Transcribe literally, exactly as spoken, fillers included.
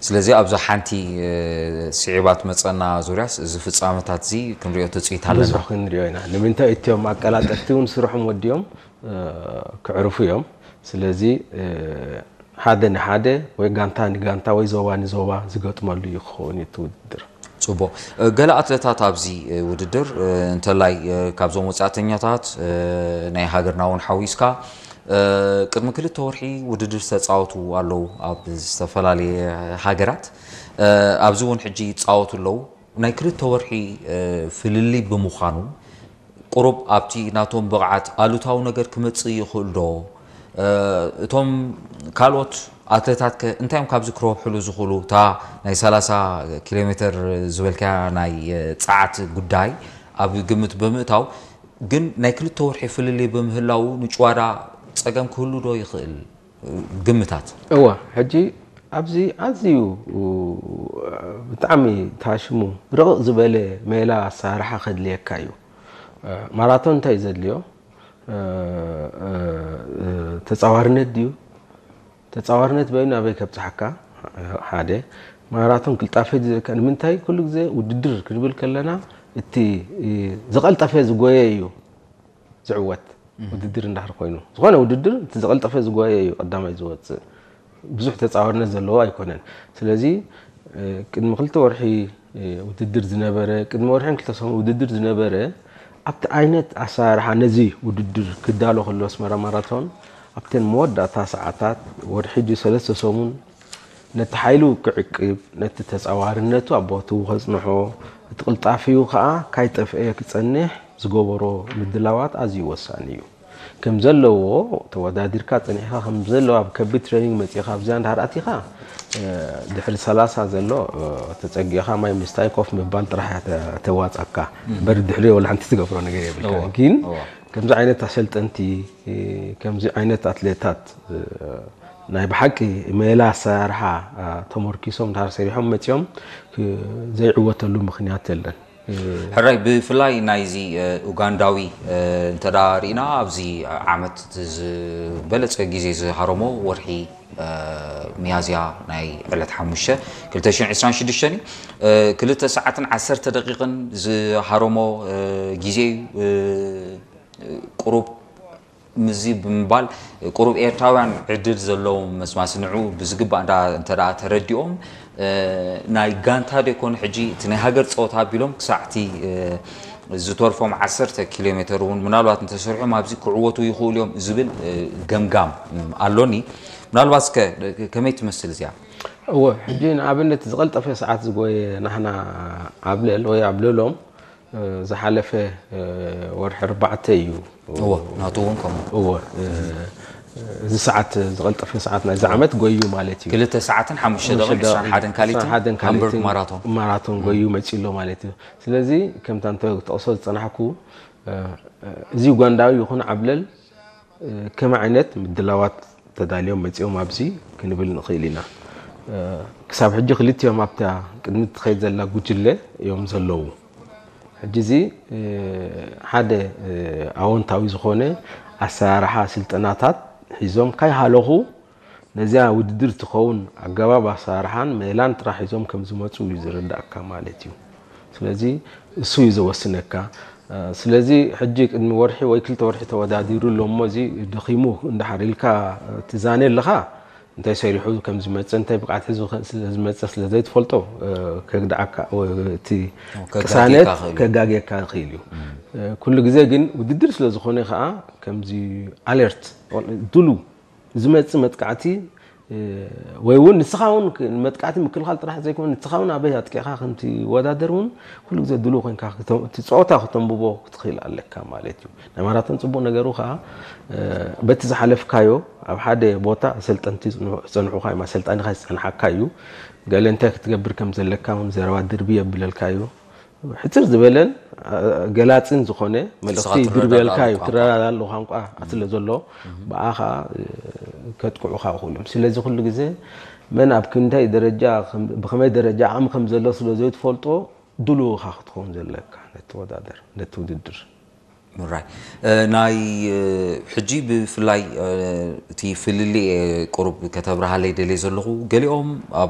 ስለዚ ኣብዛ ሓንቲ ስዒባት መጸና ዙርያስ እዚ ፍጻመታት እዚ ክንሪኦ ተጽይት ኣለና ብዙሕ ክንሪኦ ኢና ንምንታይ እትዮም ኣቀላጠፍቲውን ስርሖም ወዲዮም ክዕርፉ እዮም ስለዚ ሓደ ንሓደ ወይ ጋንታ ንጋንታ ወይ ዞባ ንዞባ ዝገጥመሉ ይኸውን ይትውድድር ጽቦ ገለ ኣትሌታት ኣብዚ ውድድር እንተላይ ካብዞም ወጻተኛታት ናይ ሃገርና እውን ሓዊስካ ቅድሚ ክልተ ወርሒ ውድድር ተጻወቱ ኣለው ኣብ ዝተፈላለዩ ሃገራት ኣብዚ እውን ሕጂ ጻወቱ ኣለው ናይ ክልተ ወርሒ ፍልሊ ብምዃኑ ቁሩብ ኣብቲ ናቶም ብቕዓት ኣሉታዊ ነገር ክመጽእ ይኽእል ዶ እቶም ካልኦት ኣትሌታት እንታይም ካብዚ ክረብሕሉ ዝኽእሉ እታ ናይ ሰላሳ ኪሎ ሜትር ዝበልካ ናይ ጸዓት ጉዳይ ኣብ ግምት ብምእታው ግን ናይ ክልተ ወርሒ ፍልሊ ብምህላው ንጭዋዳ ጸገም ክህሉ ዶ ይኽእል ግምታት እዋ ሕጂ ኣብዚ ኣዝዩ ብጣዕሚ ታሽሙ ርቕቕ ዝበለ ሜላ ኣሰራርሓ ከድልየካ እዩ ማራቶን እንታይ ዘድልዮ ተጻዋርነት ድዩ ተጻዋርነት በይኑ ኣበይ ከብጽሓካ ሓደ ማራቶን ክልጣፈ ዝካ ንምንታይ ኩሉ ግዜ ውድድር ክንብል ከለና እቲ ዝቐልጠፈ ዝጎየ እዩ ዝዕወት ውድድር እንዳሕር ኮይኑ ዝኾነ ውድድር እቲ ዝቐልጠፈ ዝጎየ እዩ ቀዳማይ ዝወጽእ ብዙሕ ተጻዋርነት ዘለዎ ኣይኮነን ስለዚ ቅድሚ ክልተ ወርሒ ውድድር ዝነበረ ቅድሚ ወርሒን ክልተ ሰሙን ውድድር ዝነበረ ኣብቲ ዓይነት ኣሰራርሓ ነዚ ውድድር ክዳሎ ከሎ ኣስመራ ማራቶን ኣብተን መወዳእታ ሰዓታት ወርሒ ጂ ሰለስተ ሰሙን ነቲ ሓይሉ ክዕቅብ ነቲ ተጻዋርነቱ ኣቦቱ ከጽንሖ እቲ ቅልጣፊኡ ከዓ ካይጠፍአ ክጸንሕ ዝገበሮ ምድላዋት ኣዝዩ ወሳኒ እዩ ከም ዘለዎ ተወዳዲርካ ጸኒሕካ ከም ዘለዎ ኣብ ከቢድ ትሬኒንግ መጽኢኻ ኣብዚያ እንዳርኣቲኻ ድሕሪ ሰላሳ ዘሎ ተጸጊኻ ማይ ምስታይ ኮፍ ምባል ጥራሕ ተዋጻካ በር ድሕሪ ወላ ሓንቲ ትገብሮ ነገር የብልካ ግን ከምዚ ዓይነት ኣሰልጠንቲ ከምዚ ዓይነት ኣትሌታት ናይ ብሓቂ ሜላ ኣሰራርሓ ተመርኪሶም እንዳር ሰሪሖም መጽኦም ዘይዕወተሉ ምኽንያት የለን ሕራይ ብፍላይ ናይዚ ኡጋንዳዊ እንተዳሪና ኣብዚ ዓመት ዝበለጸ ግዜ ዝሃረሞ ወርሒ ሚያዝያ ናይ ዕለት ሓሙሽተ ክልተ ሽሕን ዒስራን ሽዱሽተ ክልተ ሰዓትን ዓሰርተ ደቂቕን ዝሃረሞ ግዜ ቁሩብ ምዚ ብምባል ቁሩብ ኤርትራውያን ዕድል ዘለዎም መስማስንዑ ብዝግባእ እንተዳ ተረዲኦም ናይ ጋንታ ደኮን ሕጂ እቲ ናይ ሃገር ጸወታ ኣቢሎም ክሳዕቲ ዝተርፎም ዓሰርተ ኪሎ ሜትር እውን ምናልባት እንተሰርሖም ኣብዚ ክዕወቱ ይኽእሉ እዮም ዝብል ገምጋም ኣሎኒ ምናልባት ከመይ ትመስል እዚኣ እወ ሕጂ ንኣብነት ዝቐልጠፈ ሰዓት ዝጎየ ናሕና ኣብለል ወይ ኣብለሎም ዝሓለፈ ወርሒ ኣርባዕተ እዩ እወ ናቱ እውን ከምኡ እወ እዚ ሰዓት ዝቐልጠፈ ሰዓት ናይ ዓመት ጎዩ ማለት እዩ ክልተ ሰዓትን ሓሙሽተ ደቂቕን ዒስራን ሓደን ካሊትን ሃምበርግ ማራቶን ማራቶን ጎዩ መጺሎ ማለት እዩ ስለዚ ከምታ እንተ ተቕሶ ዝጸናሕኩ እዚ ኡጋንዳዊ ይኹን ዓብለል ከም ዓይነት ምድላዋት ተዳልዮም መጺኦም ኣብዚ ክንብል ንኽእል ኢና ክሳብ ሕጂ ክልቲኦም ኣብታ ቅድሚት ትኸይድ ዘላ ጉጅለ እዮም ዘለዉ ሕጂ እዚ ሓደ ኣወንታዊ ዝኾነ ኣሰራርሓ ስልጠናታት ሒዞም ካይሃለኹ ነዚያ ውድድር ትኸውን ኣገባብ ኣሰራርሓን ሜላን ጥራሕ ሒዞም ከም ዝመጹ እዩ ዝርዳእካ ማለት እዩ ስለዚ እሱ እዩ ዝወስነካ ስለዚ ሕጂ ቅድሚ ወርሒ ወይ ክልተ ወርሒ ተወዳዲሩ ሎሞ እዚ ደኺሙ እንዳሓሪልካ ትዛነ ኣለኻ እንታይ ሰሪሑ ከም ዝመጽ እንታይ ብቕዓት ሒዙ ዝመጽ ስለ ዘይትፈልጦ ከግዳዓካ እቲ ቅሳነት ከጋጌካ ይኽእል እዩ ኩሉ ግዜ ግን ውድድር ስለ ዝኾነ ከዓ ከምዚ ኣለርት ድሉ ዝመጽ መጥቃዕቲ ወይ እውን ንስኻ እውን መጥቃዕቲ ምክልኻል ጥራሕ ዘይኮነ ንስኻ እውን ኣበይ ኣጥቂኻ ከምቲ ወዳደር እውን ኩሉ ግዜ ድሉ ኮይንካ እቲ ጸወታ ከተንብቦ ክትኽእል ኣለካ ማለት እዩ ናይ ማራቶን ጽቡቕ ነገሩ ከዓ በቲ ዝሓለፍካዮ ኣብ ሓደ ቦታ ኣሰልጠንቲ ዝጸንሑኻ እዮም ኣሰልጣኒኻ ዝጸንሓካ እዩ ገለ እንታይ ክትገብር ከም ዘለካ እውን ዘረባ ድርቢ የብለልካ እዩ ሕፅር ዝበለን ገላጽን ዝኾነ መልእኽቲ ድርብየልካ እዩ ትረዳዳሉ ቋንቋ ስለ ዘሎ ብኣኻ ከጥቅዑኻ ይኽእሉ ስለዚ ኩሉ ግዜ መን ኣብ ክንደይ ደረጃ ብኸመይ ደረጃ ዓቕሚ ከም ዘሎ ስለ ዘይትፈልጦ ድሉውኻ ክትኸውን ዘለካ ነቲ ወዳደር ነቲ ውድድር ምራይ ናይ ሕጂ ብፍላይ እቲ ፍልሊ ቁሩብ ከተብርሃለይ ደልየ ዘለኹ ገሊኦም